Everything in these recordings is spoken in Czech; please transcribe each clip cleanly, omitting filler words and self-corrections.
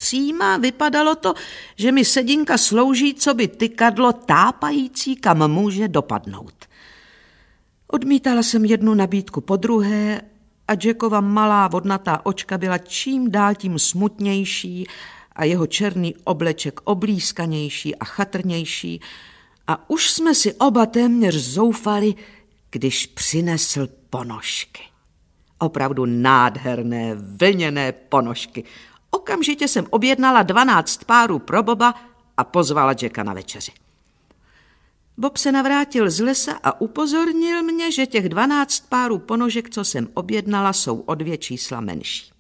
ostřím a vypadalo to, že mi sedinka slouží coby tykadlo tápající, kam může dopadnout. Odmítala jsem jednu nabídku po druhé a Jackova malá vodnatá očka byla čím dál tím smutnější a jeho černý obleček oblízkanější a chatrnější a už jsme si oba téměř zoufali, když přinesl ponožky. Opravdu nádherné vlněné ponožky. Okamžitě jsem objednala 12 párů pro Boba a pozvala Jacka na večeři. Bob se navrátil z lesa a upozornil mě, že těch 12 párů ponožek, co jsem objednala, jsou o 2 čísla menší.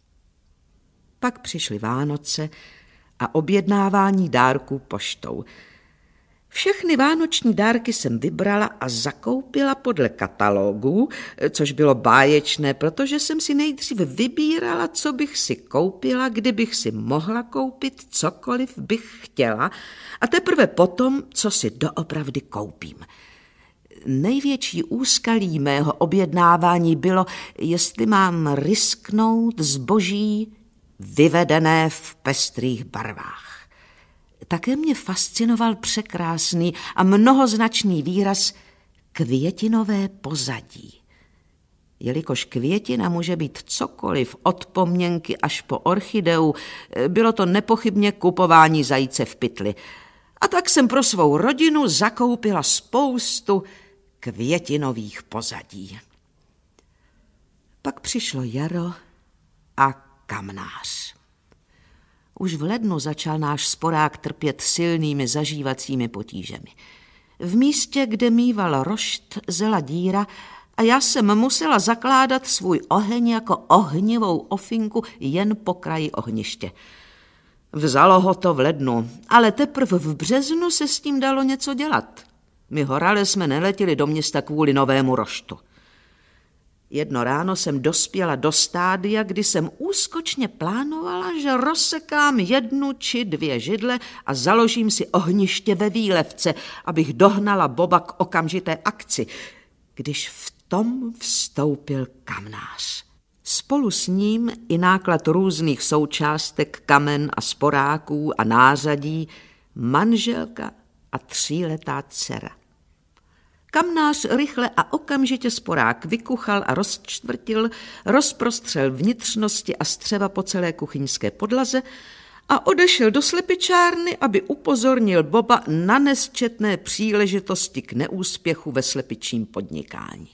Pak přišly Vánoce a objednávání dárků poštou. Všechny vánoční dárky jsem vybrala a zakoupila podle katalogů, což bylo báječné, protože jsem si nejdřív vybírala, co bych si koupila, kdybych si mohla koupit, cokoliv bych chtěla, a teprve potom, co si doopravdy koupím. Největší úskalí mého objednávání bylo, jestli mám risknout zboží vyvedené v pestrých barvách. Také mě fascinoval překrásný a mnohoznačný výraz květinové pozadí. Jelikož květina může být cokoliv od pomněnky až po orchideu, bylo to nepochybně kupování zajíce v pytli. A tak jsem pro svou rodinu zakoupila spoustu květinových pozadí. Pak přišlo jaro a kamnář. Už v lednu začal náš sporák trpět silnými zažívacími potížemi. V místě, kde mýval rošt, zela díra a já jsem musela zakládat svůj oheň jako ohnivou ofinku jen po kraji ohniště. Vzalo ho to v lednu, ale teprve v březnu se s tím dalo něco dělat. My horale jsme neletěli do města kvůli novému roštu. Jedno ráno jsem dospěla do stádia, kdy jsem úskočně plánovala, že rozsekám 1 či 2 židle a založím si ohniště ve výlevce, abych dohnala Boba k okamžité akci, když v tom vstoupil kamnář. Spolu s ním i náklad různých součástek, kamen a sporáků a nářadí, manželka a 3letá dcera. Kamnář rychle a okamžitě sporák vykuchal a rozčtvrtil, rozprostřel vnitřnosti a střeva po celé kuchyňské podlaze a odešel do slepičárny, aby upozornil Boba na nesčetné příležitosti k neúspěchu ve slepičím podnikání.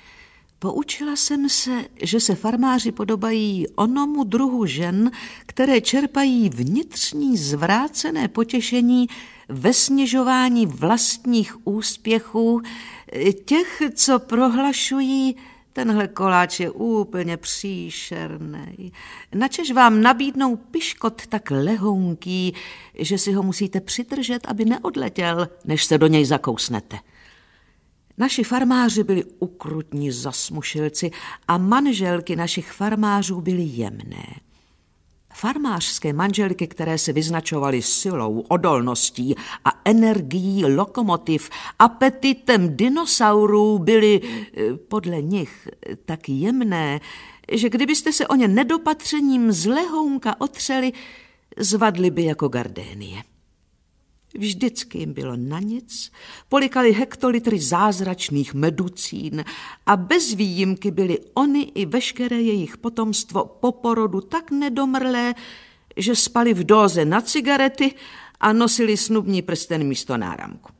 Poučila jsem se, že se farmáři podobají onomu druhu žen, které čerpají vnitřní zvrácené potěšení ve snižování vlastních úspěchů, těch, co prohlašují, tenhle koláč je úplně příšerný, načež vám nabídnou piškot tak lehounký, že si ho musíte přidržet, aby neodletěl, než se do něj zakousnete. Naši farmáři byli ukrutní zasmušilci a manželky našich farmářů byly jemné. Farmářské manželky, které se vyznačovaly silou, odolností a energií lokomotiv, apetitem dinosaurů, byly podle nich tak jemné, že kdybyste se o ně nedopatřením z lehounka otřeli, zvadly by jako gardénie. Vždycky jim bylo na nic, polikali hektolitry zázračných meducín a bez výjimky byly ony i veškeré jejich potomstvo po porodu tak nedomrlé, že spali v dóze na cigarety a nosili snubní prsten místo náramku.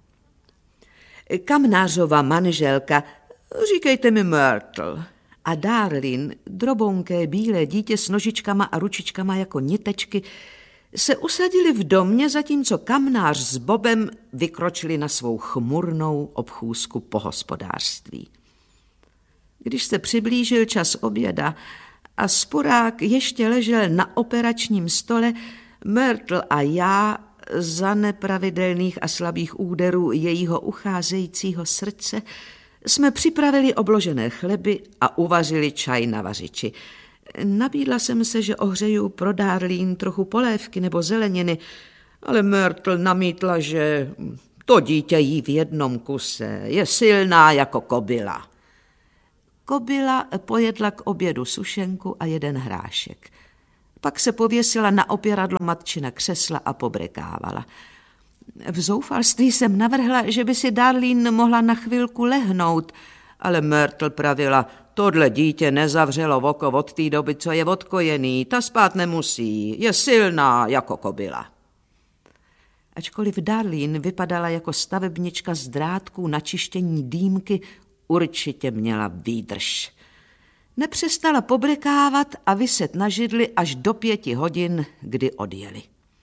Kamnářova manželka, říkejte mi Myrtle, a Darlin, drobounké bílé dítě s nožičkama a ručičkama jako nitečky, se usadili v domě, zatímco kamnář s Bobem vykročili na svou chmurnou obchůzku po hospodářství. Když se přiblížil čas oběda a sporák ještě ležel na operačním stole, Myrtle a já za nepravidelných a slabých úderů jejího ucházejícího srdce jsme připravili obložené chleby a uvařili čaj na vařiči. Nabídla jsem se, že ohřeju pro Darlene trochu polévky nebo zeleniny, ale Myrtle namítla, že to dítě jí v jednom kuse, je silná jako kobyla. Kobyla pojedla k obědu sušenku a 1 hrášek. Pak se pověsila na opěradlo matčina křesla a pobrekávala. V zoufalství jsem navrhla, že by si Darlene mohla na chvilku lehnout, ale Myrtle pravila, tohle dítě nezavřelo oko od té doby, co je odkojený, ta spát nemusí, je silná jako kobyla. Ačkoliv Darlene vypadala jako stavebnička z drátků na čištění dýmky, určitě měla výdrž. Nepřestala pobrekávat a viset na židli až do 5 hodin, kdy odjeli.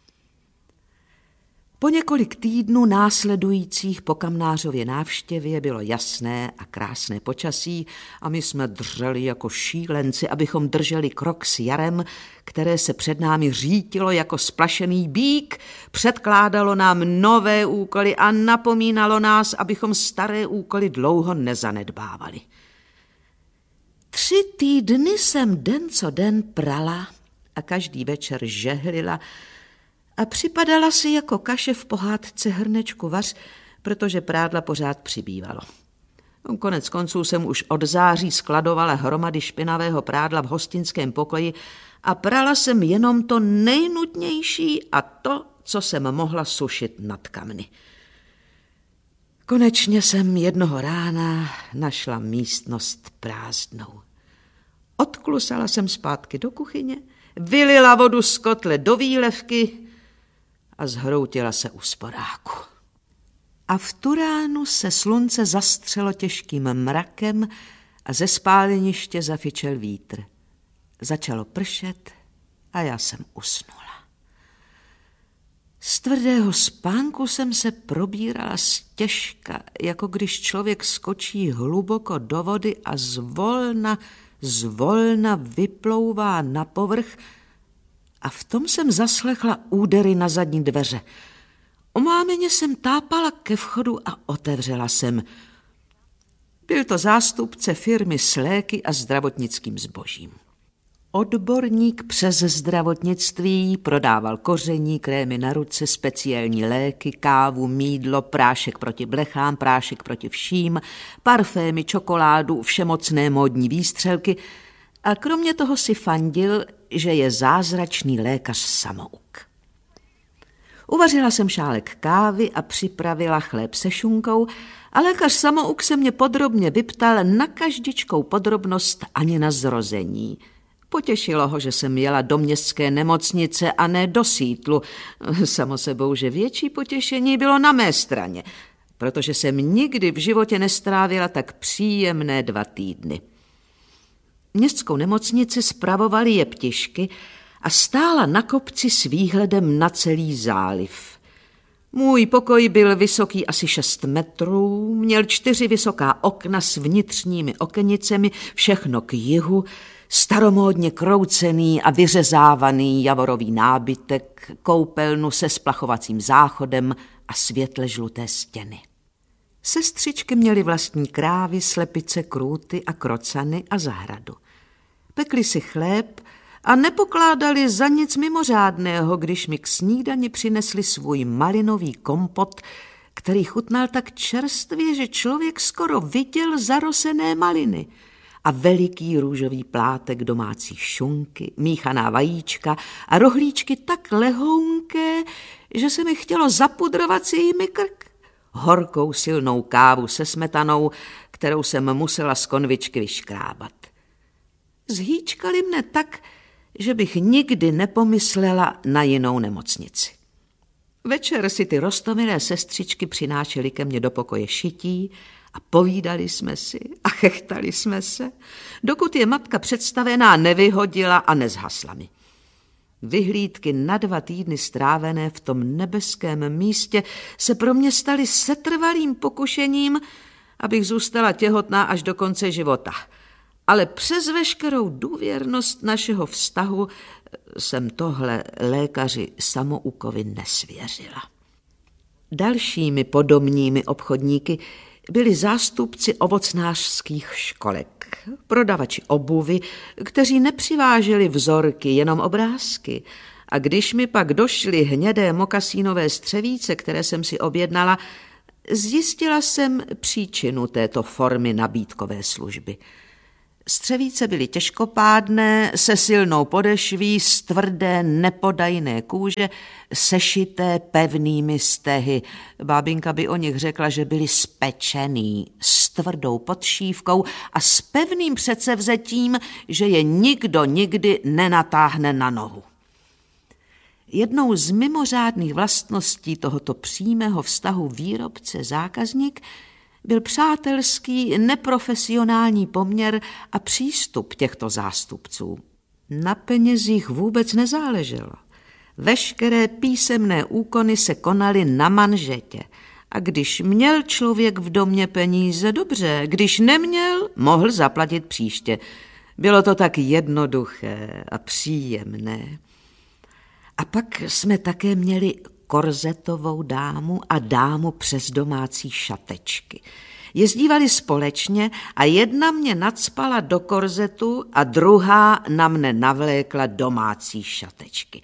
Po několik týdnů následujících po Kamnářově návštěvě bylo jasné a krásné počasí a my jsme dřeli jako šílenci, abychom drželi krok s jarem, které se před námi řítilo jako splašený býk, předkládalo nám nové úkoly a napomínalo nás, abychom staré úkoly dlouho nezanedbávali. 3 týdny jsem den co den prala a každý večer žehlila a připadala si jako kaše v pohádce Hrnečku vař, protože prádla pořád přibývalo. Konec konců jsem už od září skladovala hromady špinavého prádla v hostinském pokoji a prala jsem jenom to nejnutnější a to, co jsem mohla sušit nad kamny. Konečně jsem jednoho rána našla místnost prázdnou. Odklusala jsem zpátky do kuchyně, vylila vodu z kotle do výlevky a zhroutila se u sporáku. A v tu ránu se slunce zastřelo těžkým mrakem a ze spáleniště zafičel vítr. Začalo pršet a já jsem usnula. Z tvrdého spánku jsem se probírala stěžka, jako když člověk skočí hluboko do vody a zvolna vyplouvá na povrch, a v tom jsem zaslechla údery na zadní dveře. Omámeně jsem tápala ke vchodu a otevřela jsem. Byl to zástupce firmy s léky a zdravotnickým zbožím. Odborník přes zdravotnictví prodával koření, krémy na ruce, speciální léky, kávu, mýdlo, prášek proti blechám, prášek proti vším, parfémy, čokoládu, všemocné módní výstřelky a kromě toho si fandil, že je zázračný lékař samouk. Uvařila jsem šálek kávy a připravila chléb se šunkou a lékař samouk se mě podrobně vyptal na každičkou podrobnost ani na zrození. Potěšilo ho, že jsem jela do městské nemocnice a ne do Sýtlu. Samo sebou, že větší potěšení bylo na mé straně, protože jsem nikdy v životě nestrávila tak příjemné 2 týdny. Městskou nemocnici spravovaly jeptišky a stála na kopci s výhledem na celý záliv. Můj pokoj byl vysoký asi 6 metrů, měl 4 vysoká okna s vnitřními okenicemi, všechno k jihu, staromódně kroucený a vyřezávaný javorový nábytek, koupelnu se splachovacím záchodem a světle žluté stěny. Sestřičky měly vlastní krávy, slepice, krůty a krocany a zahradu. Pekli si chléb a nepokládali za nic mimořádného, když mi k snídani přinesli svůj malinový kompot, který chutnal tak čerstvě, že člověk skoro viděl zarosené maliny, a veliký růžový plátek domácí šunky, míchaná vajíčka a rohlíčky tak lehounké, že se mi chtělo zapudrovat si jimi krk. Horkou silnou kávu se smetanou, kterou jsem musela z konvičky vyškrábat. Zhýčkali mne tak, že bych nikdy nepomyslela na jinou nemocnici. Večer si ty roztomilé sestřičky přinášely ke mně do pokoje šití a povídali jsme si a chechtali jsme se, dokud je matka představená nevyhodila a nezhasla mi. Vyhlídky na 2 týdny strávené v tom nebeském místě se pro mě staly setrvalým pokušením, abych zůstala těhotná až do konce života. Ale přes veškerou důvěrnost našeho vztahu jsem tohle lékaři samoukovi nesvěřila. Dalšími podobnými obchodníky byli zástupci ovocnářských školek, prodavači obuvy, kteří nepřiváželi vzorky, jenom obrázky. A když mi pak došly hnědé mokasínové střevíce, které jsem si objednala, zjistila jsem příčinu této formy nabídkové služby. Střevíce byly těžkopádné, se silnou podešví, z tvrdé, nepodajné kůže, sešité pevnými stehy. Bábinka by o nich řekla, že byli spečený, s tvrdou podšívkou a s pevným předsevzetím, že je nikdo nikdy nenatáhne na nohu. Jednou z mimořádných vlastností tohoto přímého vztahu výrobce-zákazník byl přátelský, neprofesionální poměr a přístup těchto zástupců. Na penězích vůbec nezáleželo. Veškeré písemné úkony se konaly na manžetě. A když měl člověk v domě peníze, dobře, když neměl, mohl zaplatit příště. Bylo to tak jednoduché a příjemné. A pak jsme také měli korzetovou dámu a dámu přes domácí šatečky. Jezdívali společně a jedna mě nacpala do korzetu a druhá na mne navlékla domácí šatečky.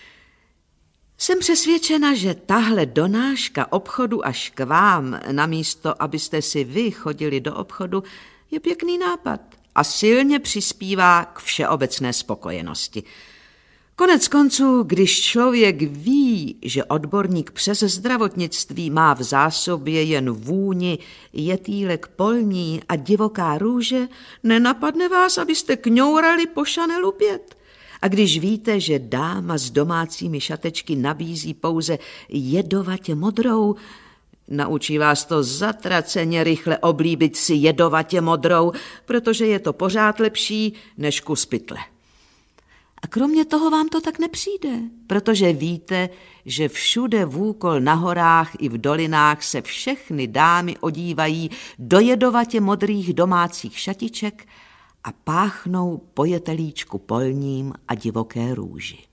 Jsem přesvědčena, že tahle donáška obchodu až k vám, namísto abyste si vy chodili do obchodu, je pěkný nápad a silně přispívá k všeobecné spokojenosti. Konec konců, když člověk ví, že odborník přes zdravotnictví má v zásobě jen vůni, jetýlek polní a divoká růže, nenapadne vás, abyste kňourali po šanelu 5. A když víte, že dáma s domácími šatečky nabízí pouze jedovatě modrou, naučí vás to zatraceně rychle oblíbit si jedovatě modrou, protože je to pořád lepší než kus pytle. A kromě toho vám to tak nepřijde, protože víte, že všude vůkol na horách i v dolinách se všechny dámy odívají do jedovatě modrých domácích šatiček a páchnou po jetelíčku polním a divoké růži.